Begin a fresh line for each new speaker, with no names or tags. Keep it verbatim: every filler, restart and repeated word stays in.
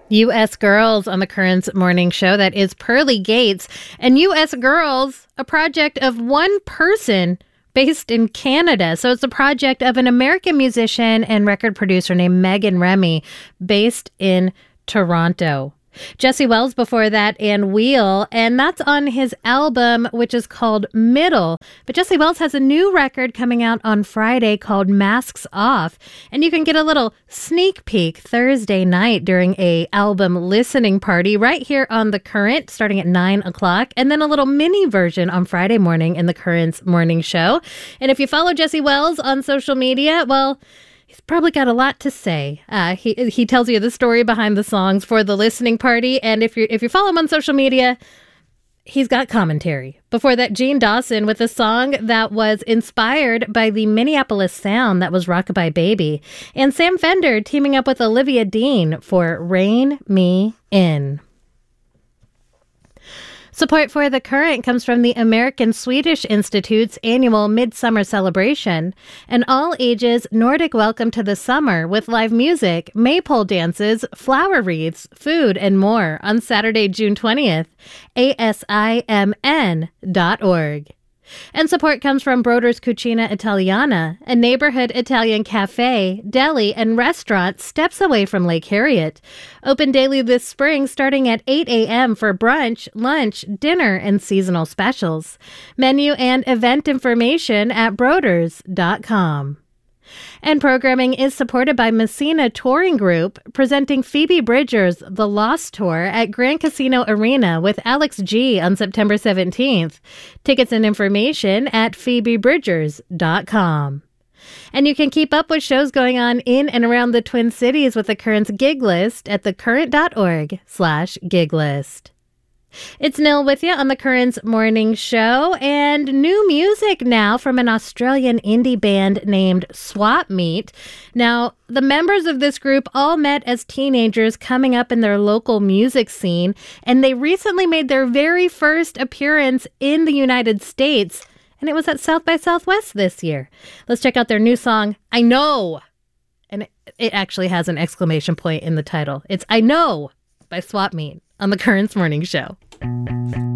U S Girls on the Currents Morning Show. That is Pearly Gates. And U S Girls, a project of one person based in Canada. So it's a project of an American musician and record producer named Megan Remy, based in Toronto. Jesse Wells before that, and Wheel, and that's on his album, which is called Middle. But Jesse Wells has a new record coming out on Friday called Masks Off, and you can get a little sneak peek Thursday night during a album listening party right here on The Current, starting at nine o'clock, and then a little mini version on Friday morning in The Current's Morning Show. And if you follow Jesse Wells on social media, well, he's probably got a lot to say. Uh, he he tells you the story behind the songs for the listening party, and if you if you follow him on social media, he's got commentary. Before that, Gene Dawson with a song that was inspired by the Minneapolis sound that was Rockabye Baby, and Sam Fender teaming up with Olivia Dean for Rein Me In. Support for The Current comes from the American Swedish Institute's annual Midsummer Celebration, an all-ages Nordic welcome to the summer with live music, maypole dances, flower wreaths, food, and more on Saturday, June twentieth. A S I M N dot org. And support comes from Broder's Cucina Italiana, a neighborhood Italian cafe, deli, and restaurant steps away from Lake Harriet. Open daily this spring starting at eight a.m. for brunch, lunch, dinner, and seasonal specials. Menu and event information at broders dot com. And programming is supported by Messina Touring Group, presenting Phoebe Bridgers' The Lost Tour at Grand Casino Arena with Alex G on September seventeenth. Tickets and information at phoebe bridgers dot com. And you can keep up with shows going on in and around the Twin Cities with the Current's gig list at thecurrent.org slash gig list. It's Nil with you on the Currents Morning Show, and new music now from an Australian indie band named Swap Meet. Now, the members of this group all met as teenagers coming up in their local music scene, and they recently made their very first appearance in the United States, and it was at South by Southwest this year. Let's check out their new song, I Know. And it, it actually has an exclamation point in the title. It's I Know by Swap Meet on the Currents Morning Show.